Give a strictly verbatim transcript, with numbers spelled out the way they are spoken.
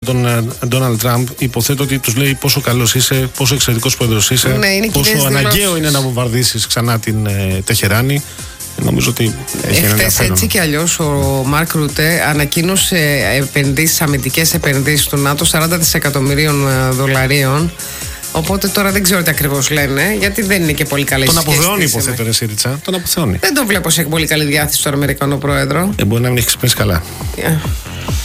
τον Ντόναλντ Τραμπ, υποθέτω ότι τους λέει πόσο καλός είσαι, πόσο εξαιρετικός πρόεδρος είσαι, ναι, πόσο αναγκαίο είναι να βομβαρδίσεις ξανά την ε, Τεχεράνη. Νομίζω ότι έχει ένα ενδιαφέρον. Έτσι και αλλιώς ο Μάρκ Ρούτε ανακοίνωσε επενδύσεις, αμυντικές επενδύσεις του ΝΑΤΟ σαράντα δισεκατομμυρίων δολαρίων. Οπότε τώρα δεν ξέρω τι ακριβώς λένε, γιατί δεν είναι και πολύ καλή σχέση. Τον αποθεώνει, υποθέτω, ρε Σίριτσα. Τον αποθεώνει. Δεν τον βλέπω σε πολύ καλή διάθεση στον Αμερικανό πρόεδρο. Ε, μπορεί να μην έχει ξυπνήσει καλά. Yeah.